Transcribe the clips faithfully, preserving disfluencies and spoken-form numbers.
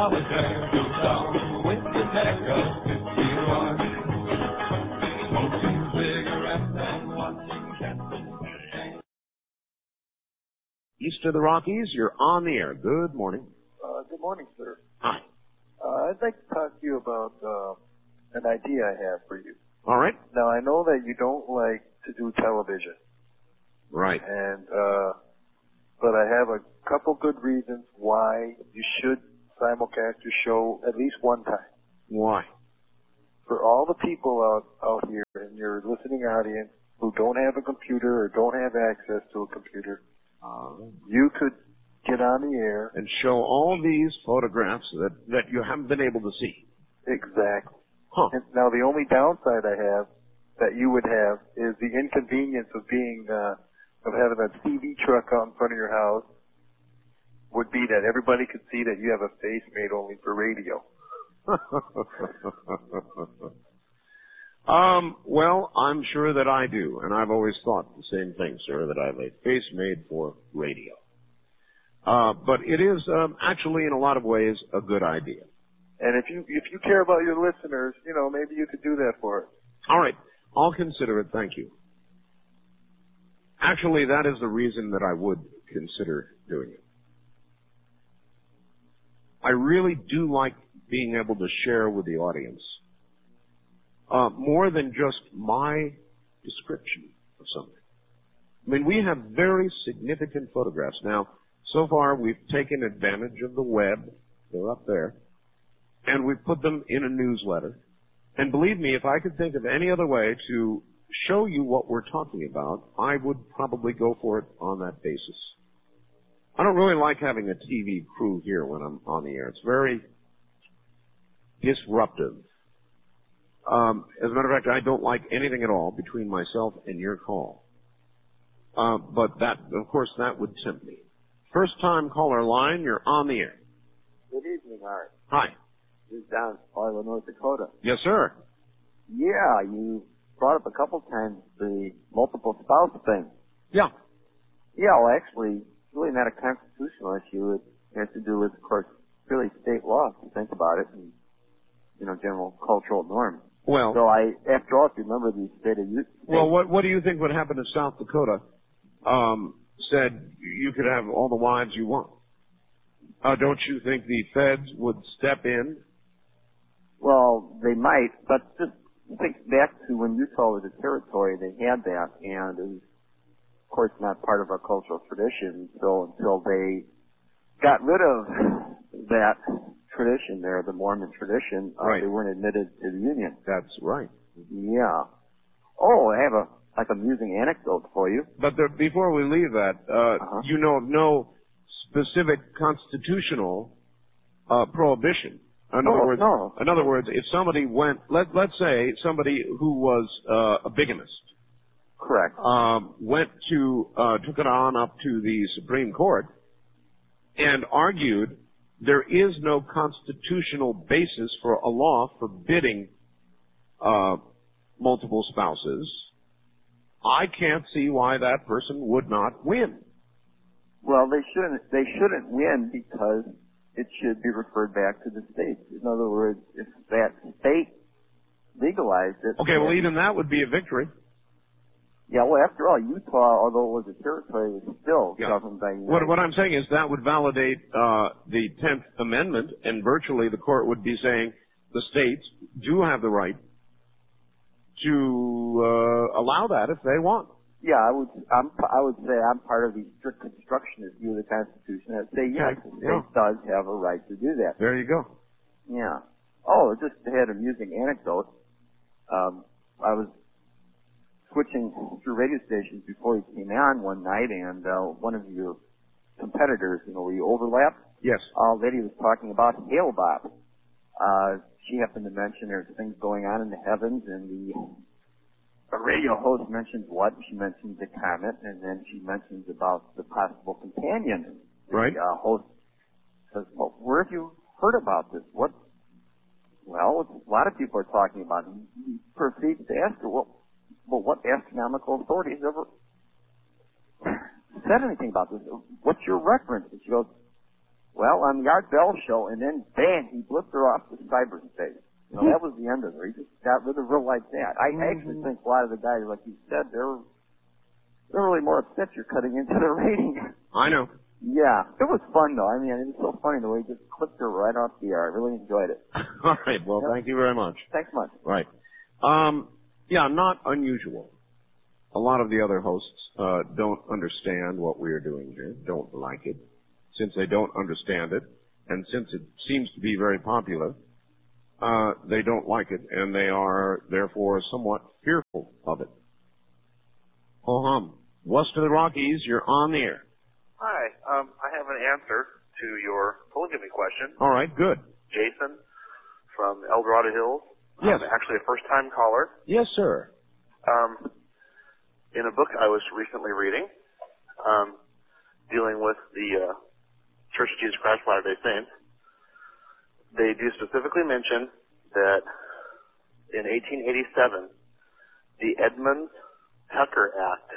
solitaire, built down with the tech of fifty-one. Smoking cigarettes and watching cats. East of the Rockies, you're on the air. Good morning. Uh, good morning, sir. Hi. Uh, I'd like to talk to you about uh, an idea I have for you. All right. Now, I know that you don't like to do television. Right. And, uh, but I have a couple good reasons why you should simulcast your show at least one time. Why? For all the people out, out here in your listening audience who don't have a computer or don't have access to a computer, Uh, you could get on the air. and show all these photographs that, that you haven't been able to see. Exactly. Huh. And now, the only downside I have that you would have is the inconvenience of being, uh, of having a T V truck out in front of your house would be that everybody could see that you have a face made only for radio. um, well, I'm sure that I do, and I've always thought the same thing, sir, that I have a face made for radio. Uh, but it is um, actually, in a lot of ways, a good idea. And if you if you care about your listeners, you know, maybe you could do that for us. All right. I'll consider it. Thank you. Actually, that is the reason that I would consider doing it. I really do like being able to share with the audience uh, more than just my description of something. I mean, we have very significant photographs. Now, so far we've taken advantage of the web. They're up there. And we've put them in a newsletter. And believe me, if I could think of any other way to show you what we're talking about, I would probably go for it on that basis. I don't really like having a T V crew here when I'm on the air. It's very disruptive. Um, as a matter of fact, I don't like anything at all between myself and your call. Uh, but that, of course, that would tempt me. First time caller line, you're on the air. Good evening, Art. Hi. This is Don Fargo, North Dakota. Yes, sir. Yeah, you brought up a couple times the multiple spouse thing. Yeah. Yeah, well, actually, it's really not a constitutional issue. It has to do with, of course, really state law, if you think about it, and, you know, general cultural norms. Well, so I, after all, if you remember the state of Utah. Well, what what do you think would happen if South Dakota um, said you could have all the wives you want? Uh, don't you think the feds would step in? Well, they might, but just think back to when Utah was a territory, they had that, and it was, of course, not part of our cultural tradition. So until they got rid of that tradition there, the Mormon tradition, uh, right. they weren't admitted to the Union. That's right. Yeah. Oh, I have a like amusing anecdote for you. But there, before we leave that, uh, uh-huh. you know of no specific constitutional uh, prohibition. In no, other words, no. in other words, if somebody went, let let's say somebody who was uh, a bigamist, correct, um, went to uh, took it on up to the Supreme Court and argued there is no constitutional basis for a law forbidding uh, multiple spouses, I can't see why that person would not win. Well, they shouldn't. They shouldn't win because it should be referred back to the states. In other words, if that state legalized it. Okay, well, even that would be a victory. Yeah, well, after all, Utah, although it was a territory, was still yeah. governed by. What, what I'm saying is that would validate uh, the tenth Amendment, and virtually the court would be saying the states do have the right to uh, allow that if they want. Yeah, I would. I'm, I would say I'm part of the strict constructionist view of the Constitution. I'd say yes, the state yeah. does have a right to do that. There you go. Yeah. Oh, just had an amusing anecdote. Um, I was switching through radio stations before you came on one night, and uh, one of your competitors, you know, where you overlap. Yes. A lady was talking about Hale Bob. Uh, she happened to mention there's things going on in the heavens, and the A radio host mentions what? She mentions the comet, and then she mentions about the possible companion. Right. The uh, host says, well, where have you heard about this? What? Well, a lot of people are talking about it. He proceeds to ask her, well, well, what astronomical authorities ever said anything about this? What's your reference? And she goes, Well, on the Art Bell show, and then bam, he blipped her off to cyberspace. You know, that was the end of her. He just got rid of her like that. I Mm-hmm. actually think a lot of the guys, like you said, they're they're really more upset you're cutting into their rating. I know. Yeah, it was fun though. I mean, it was so funny the way he just clipped her right off the air. I really enjoyed it. All right. Well, Yep. thank you very much. Thanks much. Right. Um, yeah, not unusual. A lot of the other hosts uh, don't understand what we are doing here, don't like it. Since they don't understand it, and since it seems to be very popular, uh, they don't like it, and they are therefore somewhat fearful of it. Ho hum. West of the Rockies, you're on the air. Hi, um, I have an answer to your polygamy question. All right, good. Jason from El Dorado Hills. Yes. I'm actually a first-time caller. Yes, sir. Um, in a book I was recently reading, um, dealing with the uh, Church of Jesus Christ of Latter-day Saints, they do specifically mention that in eighteen eighty-seven, the Edmunds-Tucker Act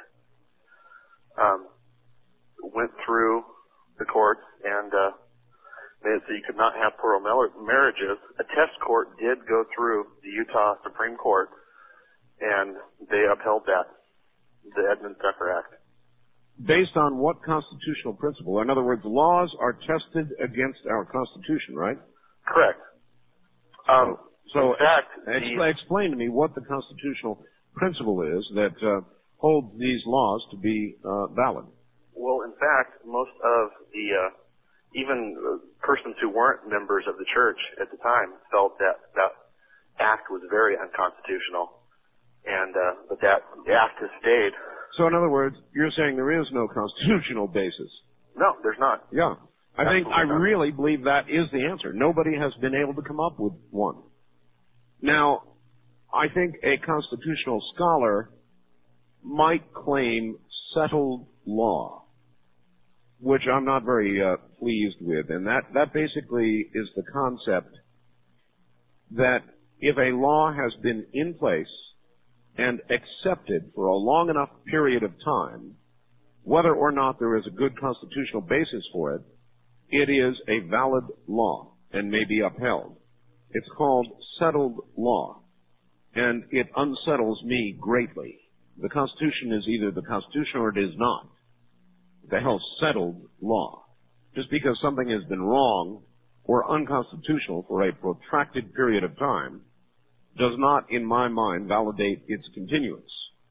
um, went through the courts and uh, made it so you could not have plural marriages. A test court did go through the Utah Supreme Court, and they upheld that, the Edmunds-Tucker Act. Based on what constitutional principle? In other words, laws are tested against our Constitution, right? Correct. Um, so, in fact, ex- the, explain to me what the constitutional principle is that uh, holds these laws to be uh, valid. well, in fact, most of the uh, even uh, persons who weren't members of the church at the time felt that that act was very unconstitutional, and uh, but that the act has stayed. So, in other words, you're saying there is no constitutional basis. No, there's not. Yeah. I think, I Absolutely not. really believe that is the answer. Nobody has been able to come up with one. Now, I think a constitutional scholar might claim settled law, which I'm not very uh, pleased with. And that, that basically is the concept that if a law has been in place and accepted for a long enough period of time, whether or not there is a good constitutional basis for it, it is a valid law and may be upheld. It's called settled law, and it unsettles me greatly. The Constitution is either the Constitution or it is not. The hell settled law. Just because something has been wrong or unconstitutional for a protracted period of time does not, in my mind, validate its continuance.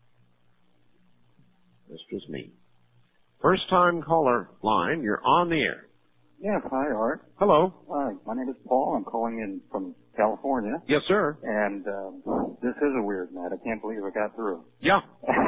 That's just me. First time caller line, you're on the air. Yes, hi, Art. Hello. Hi, my name is Paul. I'm calling in from California. Yes, sir. And um, this is a weird night. I can't believe I got through. Yeah.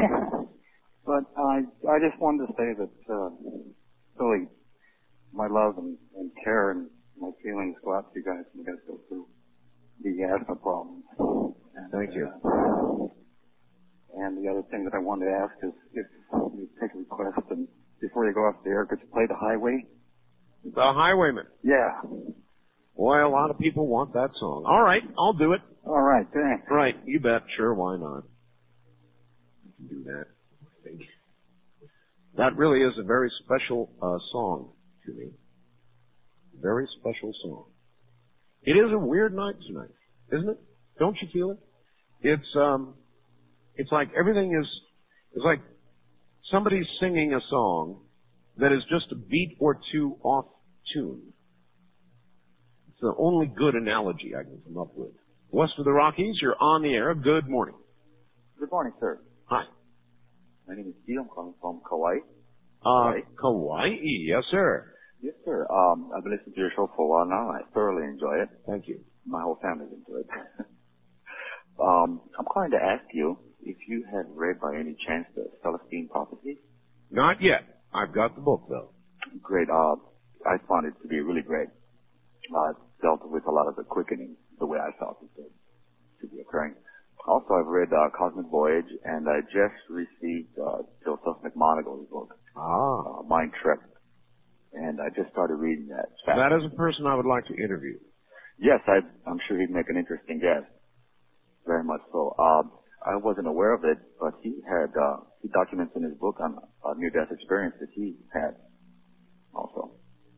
But I I just wanted to say that uh, really my love and, and care and my feelings go out to you guys when you guys go through the asthma problems. And, Thank you. Uh, and the other thing that I wanted to ask is if you take a request and before you go off the air, could you play The Highway? The Highwayman. Yeah. Boy, a lot of people want that song. All right, I'll do it. All right, thanks. Right, you bet. Sure, why not? You can do that. I think. That really is a very special uh, song to me. Very special song. It is a weird night tonight, isn't it? Don't you feel it? It's um, it's like everything is. It's like somebody's singing a song that is just a beat or two off tune. It's the only good analogy I can come up with. West of the Rockies, you're on the air. Good morning. Good morning, sir. Hi. My name is Steve. I'm calling from Kauai. Uh, Right. Kauai, yes, sir. Yes, sir. Um, I've been listening to your show for a while now. I thoroughly enjoy it. Thank you. My whole family's enjoyed it. um, I'm calling to ask you if you had read by any chance the Celestine Prophecy. Not yet. I've got the book, though. Great. Uh, I found it to be really great. Uh, it dealt with a lot of the quickening, the way I felt it to, to be occurring. Also, I've read uh, Cosmic Voyage, and I just received uh, Joseph McMonagle's book, Ah. uh, Mind Trip, and I just started reading that. That is a person I would like to interview. Yes, I, I'm sure he'd make an interesting guest. Very much so. Um, I wasn't aware of it, but he had uh, he documents in his book on a near-death experience that he had also.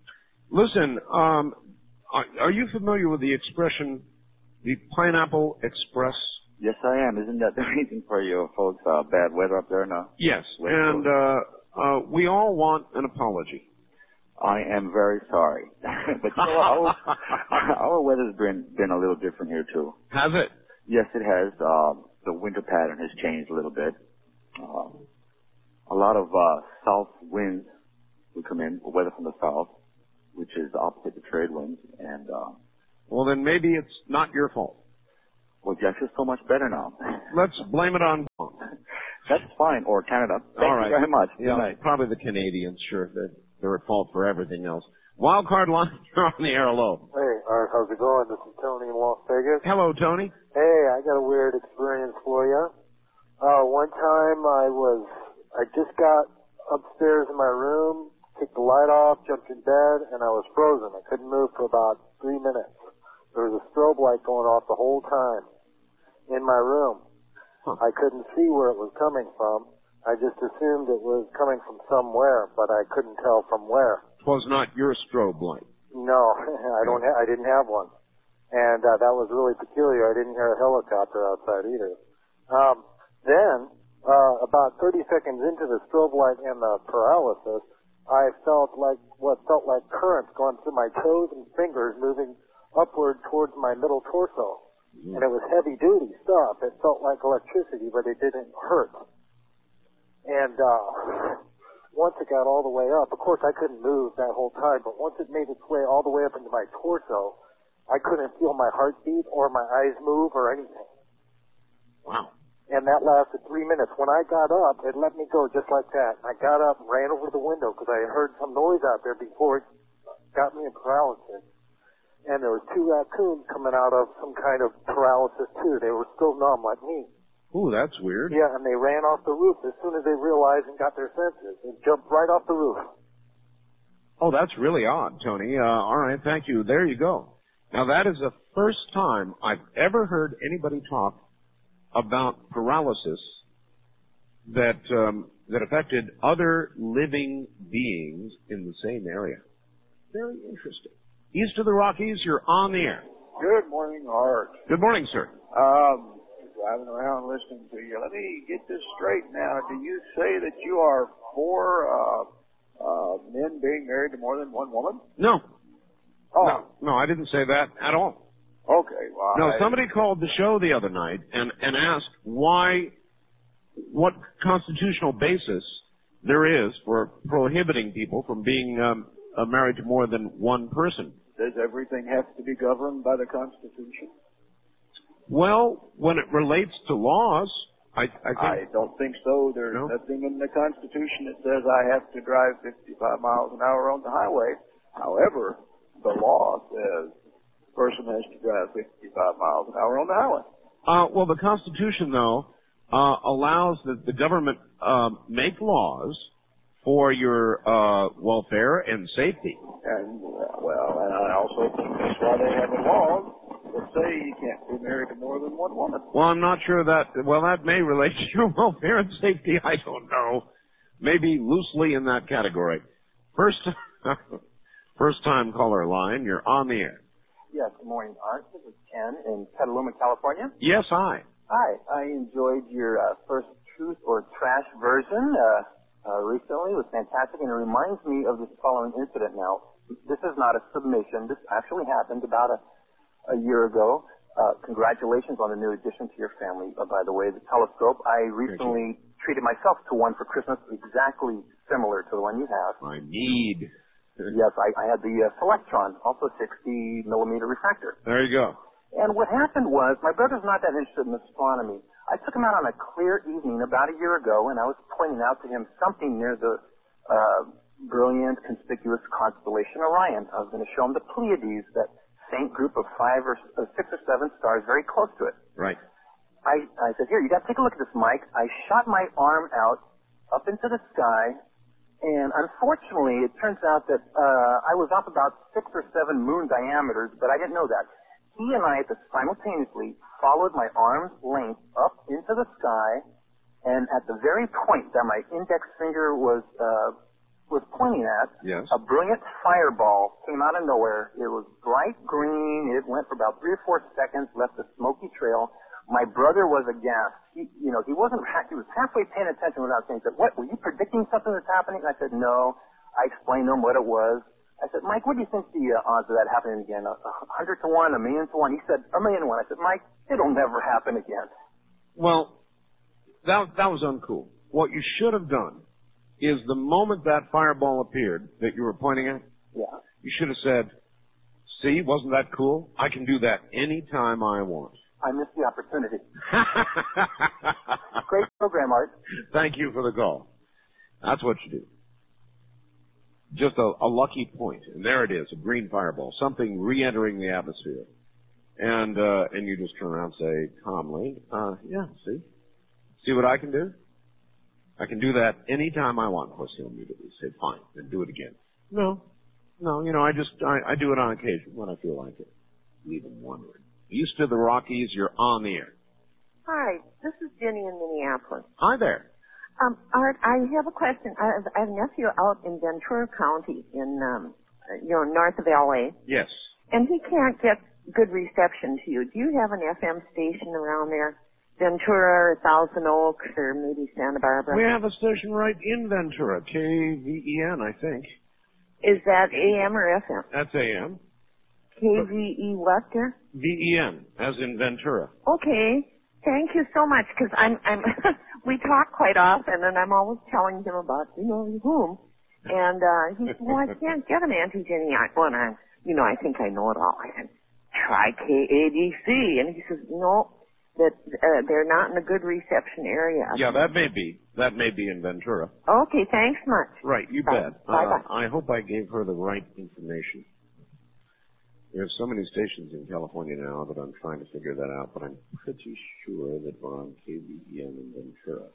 Listen, um, are, are you familiar with the expression, the Pineapple Express? Yes, I am. Isn't that the reason for you folks, uh, bad weather up there now? Yes, West and Coast. uh, uh, we all want an apology. I am very sorry. But you know, our, our weather's been, been a little different here too. Has it? Yes, it has. Uh, the winter pattern has changed a little bit. Uh, a lot of uh, south winds will come in, weather from the south, which is opposite the trade winds. And uh, well, then maybe it's not your fault. well, I feel so much better now. Let's blame it on Bond. That's fine. Or Canada. Thank All right. you very much. Good Yeah, night. probably the Canadians. Sure, they're, they're at fault for everything else. Wild card line, you're on the air. Hello. Hey, Art, how's it going? This is Tony in Las Vegas. Hello, Tony. Hey, I got a weird experience for you. Uh, one time I was, I just got upstairs in my room, kicked the light off, jumped in bed, and I was frozen. I couldn't move for about three minutes. There was a strobe light going off the whole time in my room. Huh. I couldn't see where it was coming from. I just assumed it was coming from somewhere, but I couldn't tell from where. It was not your strobe light. No, I don't. Ha- I didn't have one, and uh, that was really peculiar. I didn't hear a helicopter outside either. Um, then, uh, about thirty seconds into the strobe light and the paralysis, I felt like what felt like currents going through my toes and fingers, moving upward towards my middle torso, Mm. and it was heavy duty stuff. It felt like electricity, but it didn't hurt. And uh, once it got all the way up, of course I couldn't move that whole time, but once it made its way all the way up into my torso, I couldn't feel my heartbeat or my eyes move or anything. Wow. And that lasted three minutes. When I got up, it let me go just like that. I got up and ran over to the window because I had heard some noise out there before it got me in paralysis. And there was two raccoons coming out of some kind of paralysis too. They were still numb like me. Ooh, that's weird. Yeah, and they ran off the roof as soon as they realized and got their senses. They jumped right off the roof. Oh, that's really odd, Tony. Uh, all right, thank you. There you go. Now, that is the first time I've ever heard anybody talk about paralysis that um, that affected other living beings in the same area. Very interesting. East of the Rockies, you're on the air. Good morning, Art. Good morning, sir. Um, driving around listening to you. Let me get this straight now. Do you say that you are for uh, uh, men being married to more than one woman? No. Oh, No, no, I didn't say that at all. okay. Well, No, I, somebody called the show the other night and, and asked why, what constitutional basis there is for prohibiting people from being um, uh, married to more than one person. does everything have to be governed by the Constitution? Well, when it relates to laws, I, I think... I don't think so. There's No? nothing in the Constitution that says I have to drive fifty-five miles an hour on the highway. However, the law says the person has to drive fifty-five miles an hour on the highway. Uh, well, the Constitution, though, uh, allows that the government uh, make laws for your uh, welfare and safety. And, uh, well, and I also think that's why they have a law that say you can't be married to more than one woman. Well, I'm not sure that, well, that may relate to your welfare and safety. I don't know. Maybe loosely in that category. First, first time caller line, you're on the air. Yes, good morning, Art. This is Ken in Petaluma, California. Yes, I. Hi, I enjoyed your uh, first truth or trash version uh, uh, recently. It was fantastic, and it reminds me of this following incident now. This is not a submission. This actually happened about a, a year ago. Uh, congratulations on the new addition to your family, uh, by the way, the telescope. I recently treated myself to one for Christmas exactly similar to the one you have. I need. Yes, I, I had the uh, Selectron, also sixty millimeter refractor. There you go. And what happened was, my brother's not that interested in astronomy. I took him out on a clear evening about a year ago, and I was pointing out to him something near the uh, brilliant, conspicuous constellation Orion. I was going to show him the Pleiades, that faint group of five or uh, six or seven stars very close to it. Right. I, I said, here, you got to take a look at this, Mike. I shot my arm out up into the sky, and unfortunately, it turns out that uh, I was up about six or seven moon diameters, but I didn't know that. He and I simultaneously followed my arm's length up into the sky, and at the very point that my index finger was uh, was pointing at, Yes. a brilliant fireball came out of nowhere. It was bright green. It went for about three or four seconds, left a smoky trail. My brother was aghast. He, you know, he wasn't, he was halfway paying attention without saying, he said, what, were you predicting something that's happening? And I said, no. I explained to him what it was. I said, Mike, what do you think the uh, odds of that happening again? A hundred to one, a million to one? He said, a million to one. I said, Mike, it'll never happen again. Well, that, that was uncool. What you should have done is the moment that fireball appeared that you were pointing at, yeah. you should have said, see, wasn't that cool? I can do that anytime I want. I missed the opportunity. Great program, Art. Thank you for the call. That's what you do. Just a, a lucky point, and there it is, a green fireball, something re-entering the atmosphere. And, uh, and you just turn around and say calmly, uh, yeah, see? See what I can do? I can do that anytime I want. Of course, he'll immediately say, fine, then do it again. No. No, you know, I just, I, I do it on occasion when I feel like it. Leave him wondering. East of the Rockies, you're on the air. Hi, this is Jenny in Minneapolis. Hi there. Um, Art, I have a question. I have, I have a nephew out in Ventura County in, um, you know, north of L A. Yes. And he can't get good reception to you. Do you have an F M station around there? Ventura or Thousand Oaks or maybe Santa Barbara? We have a station right in Ventura, K V E N, I think. Is that A M or F M? That's A M. K V E what there? V E N, as in Ventura. Okay. Thank you so much, because I'm, I'm, we talk quite often, and I'm always telling him about, you know, whom. And, uh, he said, well, I can't get an anti-Jenny. Well, and I'm, you know, I think I know it all. I said, try K A D C. And he says, no, that, uh, they're not in a good reception area. Yeah, that may be. That may be in Ventura. Okay, thanks much. Right, you Bye. bet. Bye-bye. Uh, I hope I gave her the right information. There's so many stations in California now that I'm trying to figure that out, but I'm pretty sure that we're on K V E N in Ventura.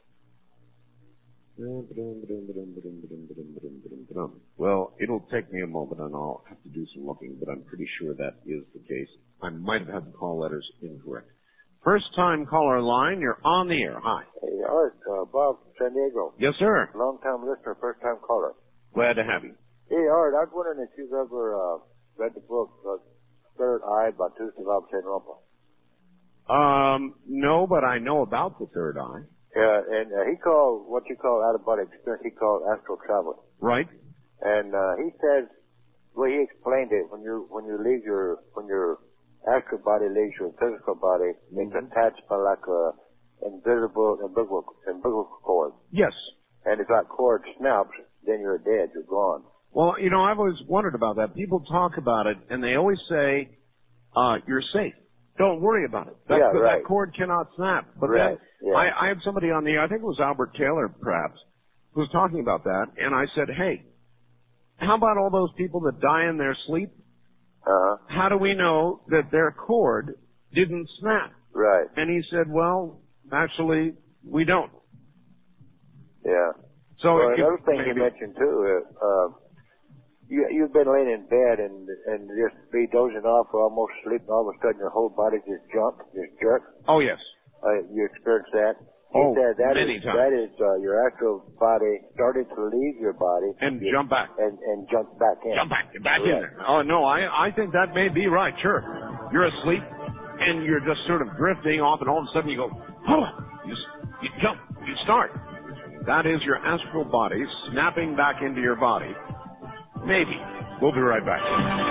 Well, it'll take me a moment and I'll have to do some looking, but I'm pretty sure that is the case. I might have had the call letters incorrect. First time caller line, you're on the air. Hi. Hey, Art, uh, Bob from San Diego. Yes, sir. Long time listener, first time caller. Glad to have you. Hey, Art, I was wondering if you've ever, uh, read the book, uh, Third Eye by Tucson Rumpa. Um, no, but I know about the third eye. Yeah, and uh, he called what you call out-of-body experience, he called astral travel. Right. And uh, he says, well, he explained it, when you when you leave your, when your astral body leaves your physical body, mm-hmm. it's attached by like a invisible umbilical, umbilical cord. Yes. And if that cord snaps, then you're dead, you're gone. Well, you know, I've always wondered about that. People talk about it, and they always say, uh, you're safe. Don't worry about it. That, yeah, right. that cord cannot snap. But right. then yeah. I, I had somebody on the, I think it was Albert Taylor, perhaps, who was talking about that, and I said, hey, how about all those people that die in their sleep? Uh-huh. How do we know that their cord didn't snap? Right. And he said, well, actually, we don't. Yeah. So well, it another could, thing maybe, you mentioned, too, uh, uh You, you've been laying in bed and and just be dozing off or almost sleeping. All of a sudden, your whole body just jump, just jerk. Oh yes. Uh, you experienced that. He oh, said that many is, times. That is uh, your actual body started to leave your body and you, jump back and and jump back in. Jump back, back right. in there. Oh no, I I think that may be right. Sure, you're asleep and you're just sort of drifting off, and all of a sudden you go, oh, you you jump, you start. That is your astral body snapping back into your body. Maybe. We'll be right back.